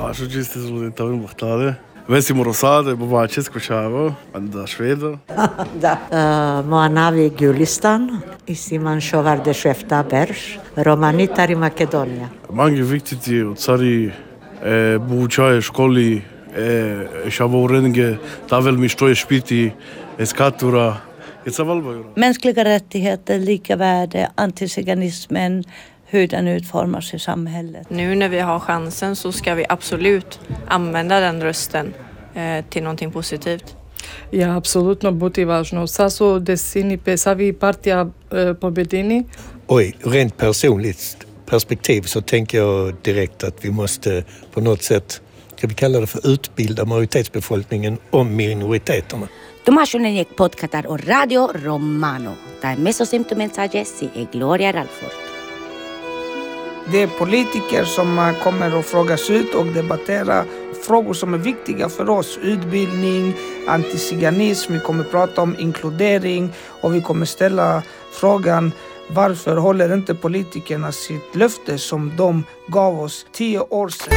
شو جيستي زلطة المختارة Vesimo Rosade, bova Česko Čavo, da Švedo. Da, moja navi Gulistan, Isiman Šovar de Šefta Berš, Romanitar i Makedonija. Mange viktigt od cari bučaje školi, šavorenge, tavel mi što je špiti, eskatura, Mänskliga rättigheter, lika värde, antiziganismen, hur den utformas i samhället. Nu när vi har chansen så ska vi absolut använda den rösten till någonting positivt. Ja, apsolutno budi važno. Sa su desini pesavi partija pobedini. Oj, rent personligt perspektiv så tänker jag direkt att vi måste på något sätt, ska vi kalla det för utbilda majoritetsbefolkningen om minoriteterna. Tomašunen je podcatar o Radio Romano. Tai mesosimtu mensagessi e Gloria Ralford. Det är politiker som kommer att frågas ut och debattera frågor som är viktiga för oss. Utbildning, antiziganism, vi kommer prata om inkludering och vi kommer ställa frågan varför håller inte politikerna sitt löfte som de gav oss 10 år sedan.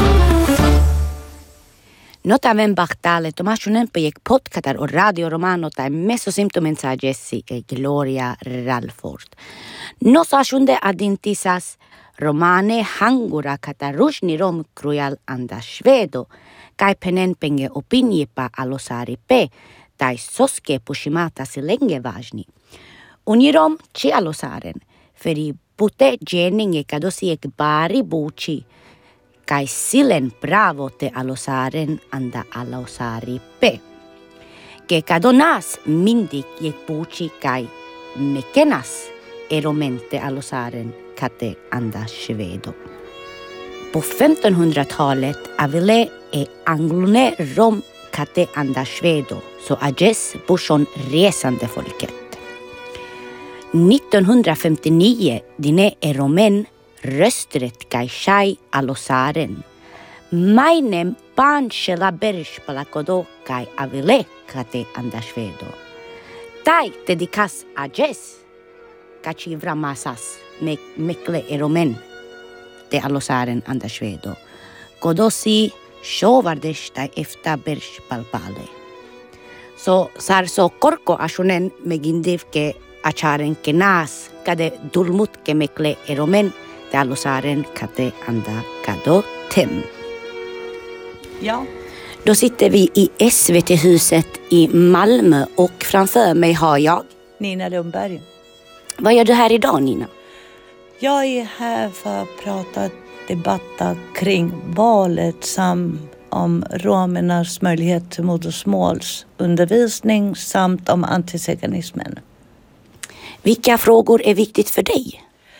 Notaven bahtale Tomašunen pojek podcatar o Radio Romano tai mesosimtu mensagessi e Gloria Ralford. Nosašunde adintisas Romane hangura katarusni rom krujal anda švedo, kai penen penge opinjepa alosari pe, tai soske pushimata si lenge važni. Unirom ci alosaren, feri pute geninge kadosiek bari buci, kai silen bravo te alosaren anda alosari pe. Ke kadonas mindik jek buci kai mekenas eromente alosaren kate anda švedo. På 1500-talet avile e anglone rom kate anda švedo, så ages bushon resande folket. 1959 dine e romen röstret kai shai alosaren. Mainem panchela berishpala kodo kai avile kate anda švedo. Tai dedikas ages kachi vramasas mekle eromen te alosaren anda švedo. Kodosi šovardešta efta berš palpale. So sar so korko ashunen megindivke acharen kenas kade dulmutke mekle eromen te alosaren kate anda kado tem. Ja. Då sitter vi i SVT-huset i Malmö och framför mig har jag Nina Lundberg. Vad gör du här idag, Nina? Jag är här för att prata debatter kring valet samt om romernas möjlighet till modersmålsundervisning samt om antiziganismen. Vilka frågor är viktigt för dig?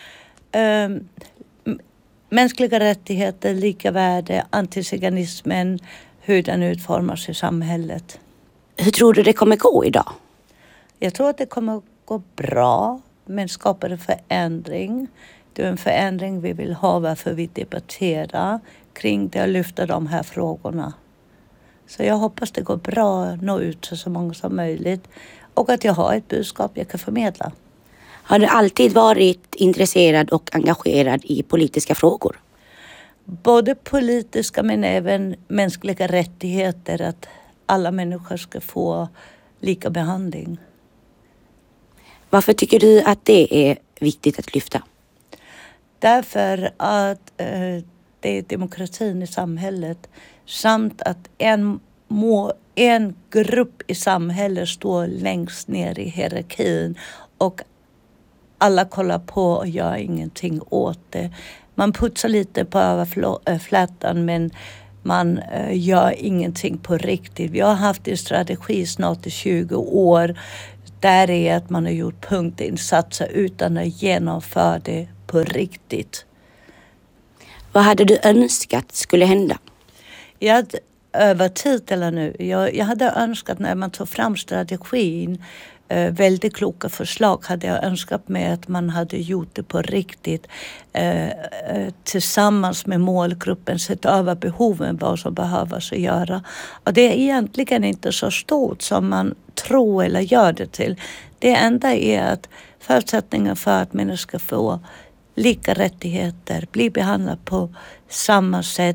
Mänskliga rättigheter, lika värde, antiziganismen, hur den utformas i samhället. Hur tror du det kommer gå idag? Jag tror att det kommer gå bra, men skapar en förändring. Det är en förändring vi vill ha, varför vi debatterar kring det och lyfter de här frågorna. Så jag hoppas det går bra att nå ut till så många som möjligt och att jag har ett budskap jag kan förmedla. Har du alltid varit intresserad och engagerad i politiska frågor? Både politiska men även mänskliga rättigheter, att alla människor ska få lika behandling. Varför tycker du att det är viktigt att lyfta? Därför att det är demokratin i samhället samt att en grupp i samhället står längst ner i hierarkin och alla kollar på och gör ingenting åt det. Man putsar lite på överflätan men man gör ingenting på riktigt. Vi har haft en strategi snart i 20 år där är att man har gjort punktinsatser utan att genomföra det på riktigt. Vad hade du önskat skulle hända? Över titlarna nu. Jag hade önskat när man tog fram strategin väldigt kloka förslag hade jag önskat mig att man hade gjort det på riktigt tillsammans med målgruppen, sett över behoven, vad som behövs att göra. Och det är egentligen inte så stort som man tror eller gör det till. Det enda är att förutsättningen för att människor ska få lika rättigheter, bli behandlade på samma sätt,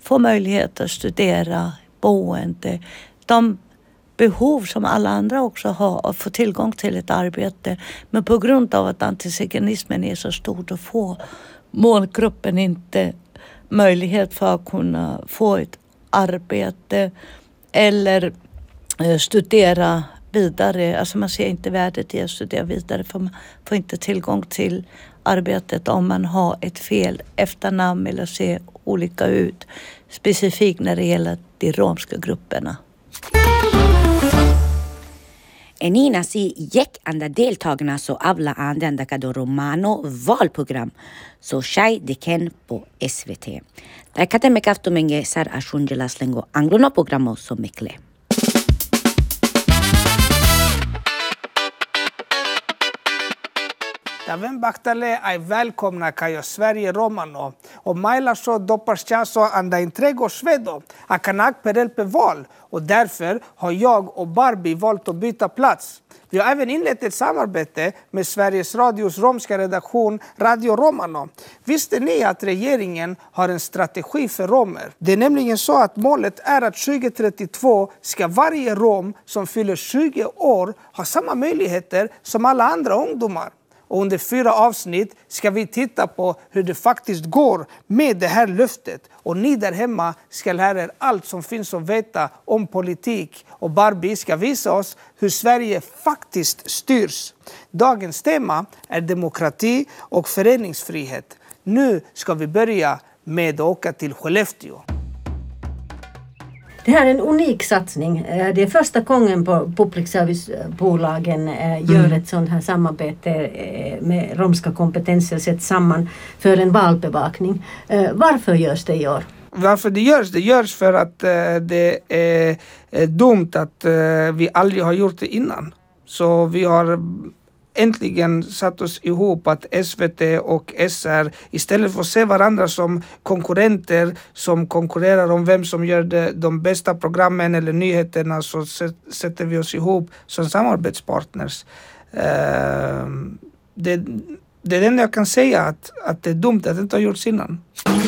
få möjlighet att studera, boende. De behov som alla andra också har att få tillgång till ett arbete. Men på grund av att antiziganismen är så stor, då får målgruppen inte möjlighet för att kunna få ett arbete eller studera vidare. Alltså man ser inte värdet i att studera vidare, för man får inte tillgång till arbetet om man har ett fel efternamn eller ser olika ut. Specifikt när det gäller de romska grupperna. Enina si jäck andra deltagarna så avla använda kado romano valprogram så shai diken på SVT. Där kate me kafto menge sar ashungelas lengo anglono programo so mekle. Daven baktale ay välkomna kayo Sverige Romano och maila så dopparchaso anda intrego svedo a kanak perelpe val och därför har jag och Barbie valt att byta plats. Vi har även inlett ett samarbete med Sveriges Radios romska redaktion Radio Romano. Visste ni att regeringen har en strategi för romer? Det är nämligen så att målet är att 2032 ska varje rom som fyller 20 år ha samma möjligheter som alla andra ungdomar. Och under 4 avsnitt ska vi titta på hur det faktiskt går med det här löftet. Och ni där hemma ska lära er allt som finns att veta om politik. Och Barbie ska visa oss hur Sverige faktiskt styrs. Dagens tema är demokrati och föreningsfrihet. Nu ska vi börja med att åka till Skellefteå. Det här är en unik satsning. Det är första gången på public service-bolagen gör ett sånt här samarbete med romska kompetenser sett samman för en valbevakning. Varför görs det i år? Varför det görs? Det görs för att det är dumt att vi aldrig har gjort det innan. Så vi har äntligen satt oss ihop att SVT och SR istället för att se varandra som konkurrenter som konkurrerar om vem som gör de bästa programmen eller nyheterna, så sätter vi oss ihop som samarbetspartners. Det är det enda jag kan säga, att det är dumt att det inte har gjorts innan.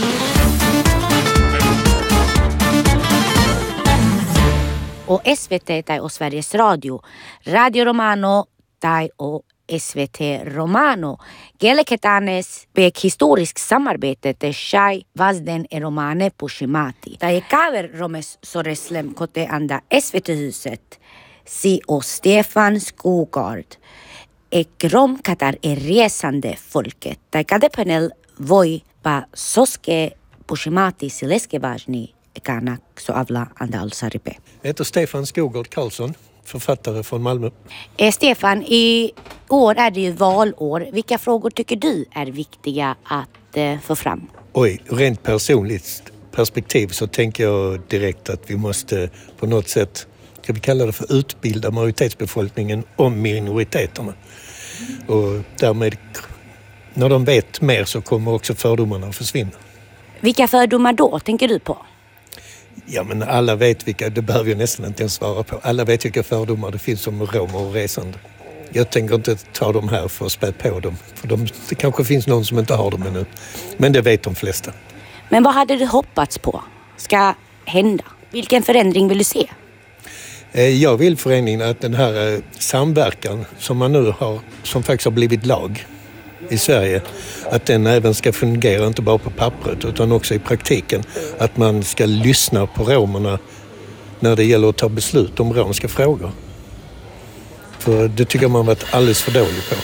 Och SVT tai och Sveriges Radio, Radio Romano tai och SVT Romano. Geleketanes pek historisk samarbete te shai vazden e romane pushimati. Tai kaver romes soreslem kote anda SVT-huset. Si och Stefan Skogard. Ek rom katar e resande folket. Tai kade panel voi pa soske pushimati sileske vajni ekanak so avla anda alsaripe. Jag heter Stefan Skogard Karlsson, författare från Malmö. Stefan, i år är det ju valår. Vilka frågor tycker du är viktiga att få fram? Oj, rent personligt perspektiv så tänker jag direkt att vi måste på något sätt, ska vi kalla det för utbilda majoritetsbefolkningen om minoriteterna. Och därmed, när de vet mer så kommer också fördomarna att försvinna. Vilka fördomar då, tänker du på? Ja, men alla vet vilka, det behöver jag nästan inte ens svara på. Alla vet vilka fördomar det finns om romer och resande. Jag tänker inte ta dem här för att spä på dem. För det kanske finns någon som inte har dem ännu. Men det vet de flesta. Men vad hade du hoppats på ska hända? Vilken förändring vill du se? Jag vill förändringen att den här samverkan som man nu har, som faktiskt har blivit lag i Sverige, att den även ska fungera inte bara på pappret utan också i praktiken. Att man ska lyssna på romerna när det gäller att ta beslut om romska frågor. För det tycker man varit alldeles för dålig på.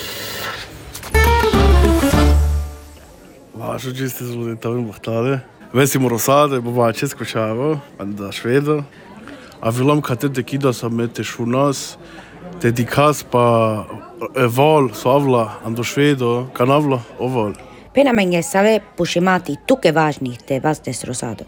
Važno čiste zelo tavim bahtale. Vesimo rosade, bovače skušavo, anda švedo. A vilam kate tekida samete šunas, te dikas pa val savla ando švedo, kanavla oval. Pena menge save pushimati tukevajni te vazdes rosado.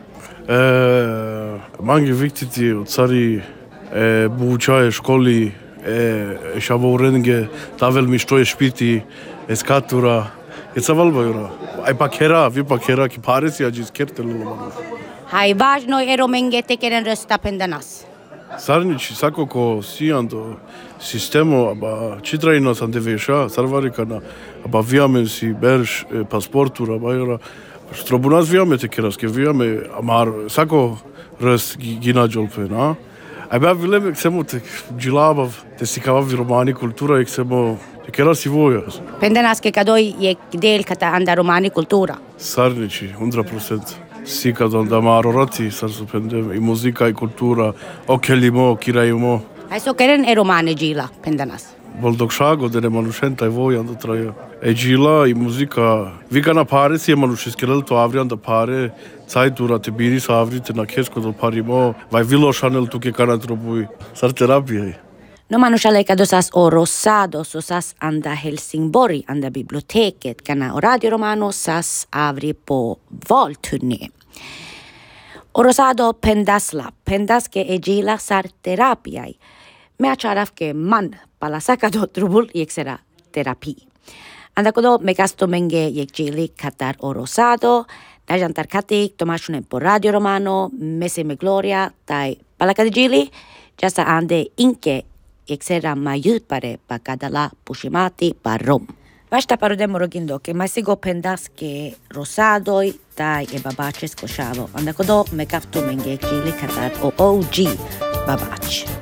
Mange viktiti od cari bučaje školi, šavorenge, tavel mi što je špiti, eskatura. It's a valvajura. Ai pakera, vi pakera ki parisi ajis kertelulu. Hai važno ero menge tekeren rösta pendanas. Sarnici sako ko siando sistemo aba citrainos ande veša, sarvarikana aba viamensi berš pasportura bajora Strobunaz viame te keraske, viame amar sako răs gina jolpe, na? Abia vileme xemo te gilabav, te sikavav romani kultura, xemo te kerasi vojas. Pendenas ke kadoi je del kata anda romani kultura. Sarnici, 100%. Sika da marorati sarsu pendem, i muzika i kultura, okelimo, kirajimo. Adesso keren e romane gila, pendenas. Boldogšago, da ne manušenta i vojan da traja. E gila i muzika, vika na pare si je manušiskerel to avrian da pare, cajtura te biris avrite na kesko do parimo, vai vilo šanel tuke kanatrobui, sar terapija. No manushale kadosas o Rosado sas anda Helsingborg anda biblioteket kana o Radio Romano sas avri på valturné. O Rosado pendaske e gila sar terapiai. Me acharafke man palasakado trubul yeksera terapi. Anda kodo me gasto menge yekjili katar o Rosado, najantar katik tomashunen po Radio Romano, mese me gloria tai palakadjili, jasa ande inke yeksera mayupare pa kadala pushimati pa rom. Vasta parodemo rogindo ke masigo pendaske Rosadoi tai e babaches koshavo. Anda kodo me gasto menge yekjili katar o OG babach.